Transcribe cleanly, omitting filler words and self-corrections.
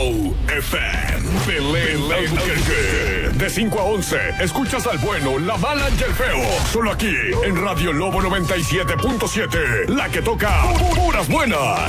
Show FM. Belén Albuquerque. De 5 a 11, escuchas al bueno, la mala y el feo. Solo aquí, en Radio Lobo 97.7. La que toca puras buenas.